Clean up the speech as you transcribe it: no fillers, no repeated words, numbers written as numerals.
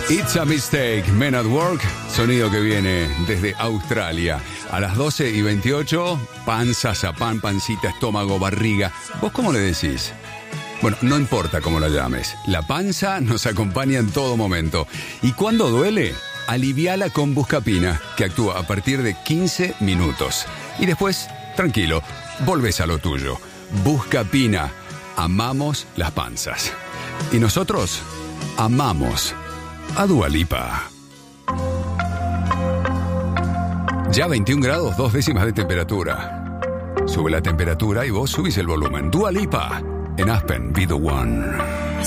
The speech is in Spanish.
It's a Mistake, Men at Work, sonido que viene desde Australia. A las 12:28, panza, zapán, pancita, estómago, barriga. ¿Vos cómo le decís? Bueno, no importa cómo la llames. La panza nos acompaña en todo momento. Y cuando duele, aliviala con Buscapina, que actúa a partir de 15 minutos. Y después, tranquilo, volvés a lo tuyo. Buscapina. Amamos las panzas. Y nosotros amamos a Dua Lipa. Ya 21 grados, 2 décimas de temperatura. Sube la temperatura y vos subís el volumen. Dua Lipa en Aspen, Be The One.